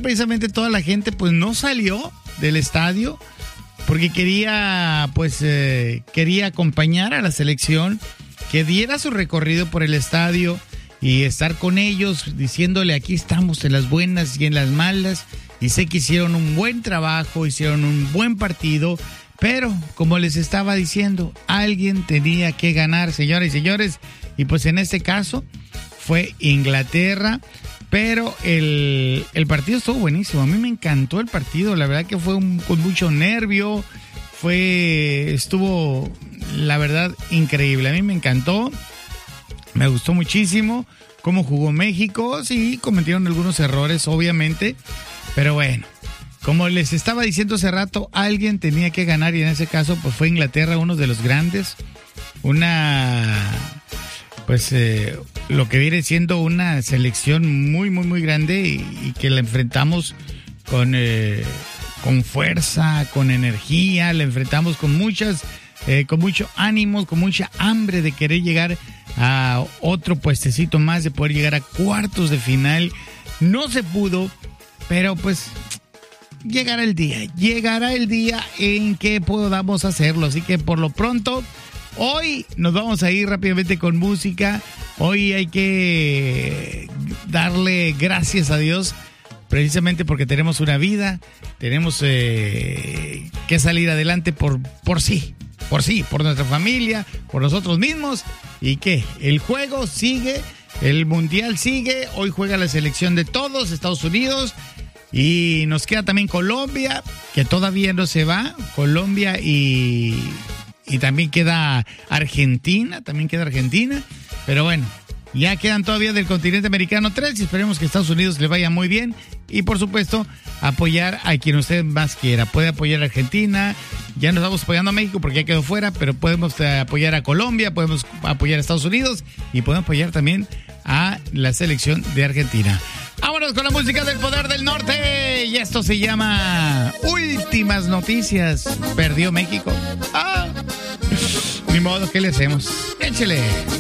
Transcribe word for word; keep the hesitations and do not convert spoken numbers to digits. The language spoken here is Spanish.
precisamente toda la gente pues no salió del estadio porque quería pues eh, quería acompañar a la selección, que diera su recorrido por el estadio y estar con ellos diciéndole aquí estamos en las buenas y en las malas, y sé que hicieron un buen trabajo, hicieron un buen partido, pero como les estaba diciendo, alguien tenía que ganar, señores y señores, y pues en este caso fue Inglaterra. Pero el, el partido estuvo buenísimo. A mí me encantó el partido. La verdad que fue un, con mucho nervio. Fue, estuvo, la verdad, increíble. A mí me encantó. Me gustó muchísimo cómo jugó México. Sí, cometieron algunos errores, obviamente. Pero bueno, como les estaba diciendo hace rato, alguien tenía que ganar. Y en ese caso, pues fue Inglaterra, uno de los grandes. Una... pues eh, lo que viene siendo una selección muy, muy, muy grande y, y que la enfrentamos con, eh, con fuerza, con energía, la enfrentamos con muchas, eh, con mucho ánimo, con mucha hambre de querer llegar a otro puestecito más, de poder llegar a cuartos de final. No se pudo, pero pues llegará el día, llegará el día en que podamos hacerlo, así que por lo pronto... hoy nos vamos a ir rápidamente con música. Hoy hay que darle gracias a Dios, precisamente porque tenemos una vida, tenemos eh, que salir adelante por, por sí, por sí, por nuestra familia, por nosotros mismos. Y que el juego sigue, el mundial sigue. Hoy juega la selección de todos, Estados Unidos. Y nos queda también Colombia, que todavía no se va. Colombia y... y también queda Argentina, también queda Argentina. Pero bueno, ya quedan todavía del continente americano tres y esperemos que a Estados Unidos le vaya muy bien. Y por supuesto, apoyar a quien usted más quiera. Puede apoyar a Argentina, ya nos estamos apoyando a México porque ya quedó fuera, pero podemos apoyar a Colombia, podemos apoyar a Estados Unidos y podemos apoyar también a la selección de Argentina. Vámonos con la música del Poder del Norte. Y esto se llama Últimas Noticias. Perdió México. ¡Ah! Ni modo, ¿qué le hacemos? Échele.